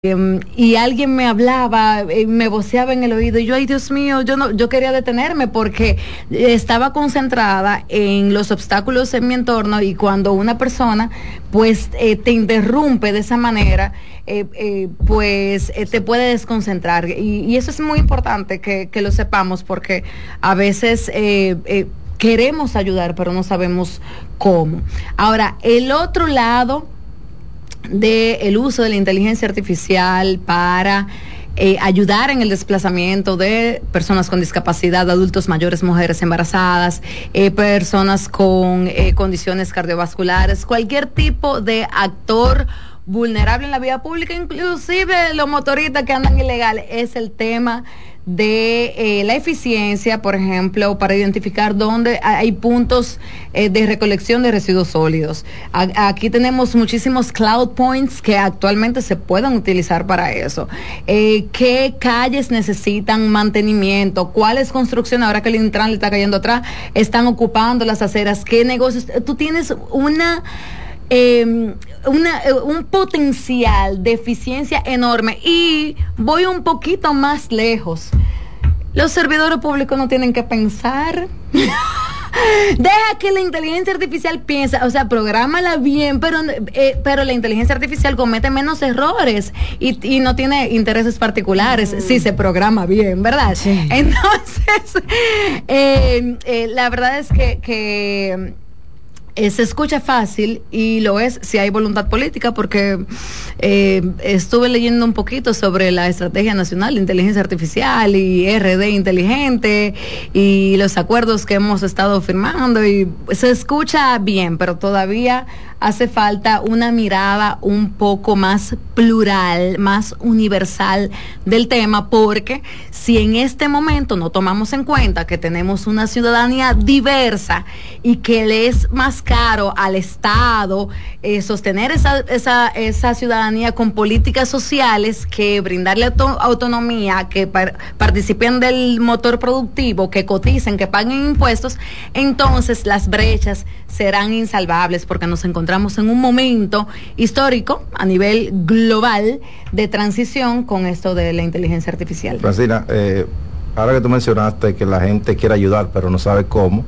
y alguien me hablaba, me voceaba en el oído, y yo, ay Dios mío, yo quería detenerme porque estaba concentrada en los obstáculos en mi entorno, y cuando una persona pues te interrumpe de esa manera, te puede desconcentrar, y eso es muy importante que lo sepamos, porque a veces queremos ayudar pero no sabemos cómo. Ahora, el otro lado del uso de la inteligencia artificial para ayudar en el desplazamiento de personas con discapacidad, adultos mayores, mujeres embarazadas, personas con condiciones cardiovasculares, cualquier tipo de actor vulnerable en la vía pública, inclusive los motoristas que andan ilegales, es el tema de la eficiencia, por ejemplo, para identificar dónde hay puntos de recolección de residuos sólidos. Aquí tenemos muchísimos cloud points que actualmente se pueden utilizar para eso. ¿Qué calles necesitan mantenimiento? ¿Cuáles construcciones, ahora que el Intran le está cayendo atrás, están ocupando las aceras? ¿Qué negocios? Tú tienes un potencial de eficiencia enorme, y voy un poquito más lejos. Los servidores públicos no tienen que pensar. Deja que la inteligencia artificial piense, o sea, prográmala bien, pero la inteligencia artificial comete menos errores y no tiene intereses particulares si se programa bien, ¿verdad? Sí. Entonces, la verdad es que se escucha fácil, y lo es si hay voluntad política, porque estuve leyendo un poquito sobre la Estrategia Nacional de Inteligencia Artificial y RD inteligente y los acuerdos que hemos estado firmando, y se escucha bien, pero todavía hace falta una mirada un poco más plural, más universal del tema, porque si en este momento no tomamos en cuenta que tenemos una ciudadanía diversa y que le es más caro al Estado sostener esa ciudadanía con políticas sociales, que brindarle autonomía, que participen del motor productivo, que coticen, que paguen impuestos, entonces las brechas serán insalvables, porque nos encontramos en un momento histórico a nivel global de transición con esto de la inteligencia artificial. Francina, ahora que tú mencionaste que la gente quiere ayudar pero no sabe cómo,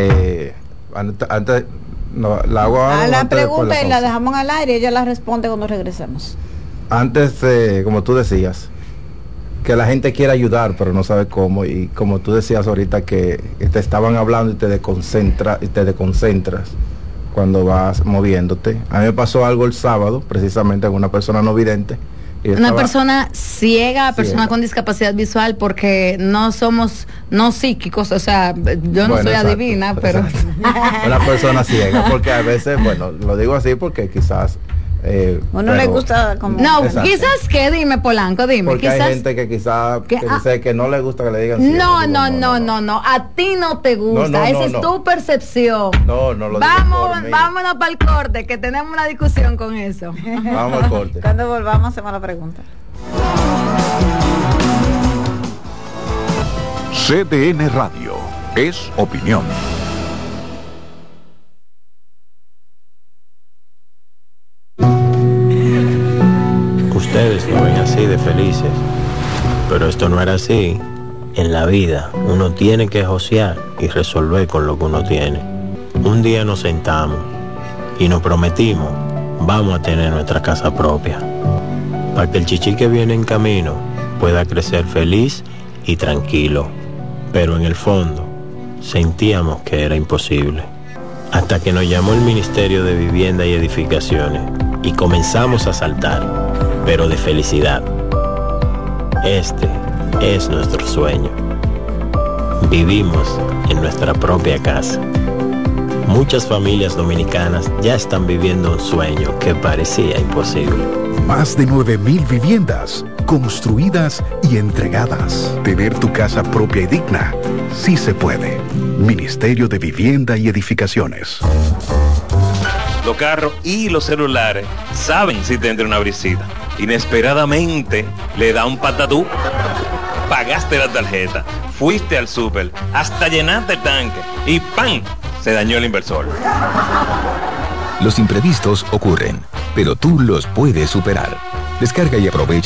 antes no, la hago a la pregunta de y la dejamos al aire, y ella la responde cuando regresemos. Antes, como tú decías, que la gente quiere ayudar pero no sabe cómo, y como tú decías ahorita que te estaban hablando y te desconcentras cuando vas moviéndote. A mí me pasó algo el sábado, precisamente con una persona no vidente. Una persona ciega, persona con discapacidad visual, porque no somos no psíquicos, o sea, yo no soy adivina, pero una persona ciega, porque a veces, bueno, lo digo así porque quizás uno le gusta como... No, exacto. Quizás que, dime Polanco, dime. Porque quizás hay gente que quizás dice que no le gusta que le digan ciego. No, a ti no te gusta, esa es tu percepción. No lo digo por mí. Vámonos para el corte, que tenemos una discusión con eso. Vamos al corte. Cuando volvamos hacemos la pregunta. CDN Radio es opinión. Ustedes lo ven así de felices, pero esto no era así. En la vida uno tiene que josear y resolver con lo que uno tiene. Un día nos sentamos y nos prometimos, vamos a tener nuestra casa propia, para que el chichi que viene en camino pueda crecer feliz y tranquilo. Pero en el fondo sentíamos que era imposible, hasta que nos llamó el Ministerio de Vivienda y Edificaciones y comenzamos a saltar, pero de felicidad. Este es nuestro sueño. Vivimos en nuestra propia casa. Muchas familias dominicanas ya están viviendo un sueño que parecía imposible. Más de 9,000 viviendas construidas y entregadas. Tener tu casa propia y digna, sí se puede. Ministerio de Vivienda y Edificaciones. Los carros y los celulares saben si te entra una brisita. Inesperadamente le da un patatú. Pagaste la tarjeta, fuiste al súper, hasta llenaste el tanque y ¡pam! Se dañó el inversor. Los imprevistos ocurren, pero tú los puedes superar. Descarga y aprovecha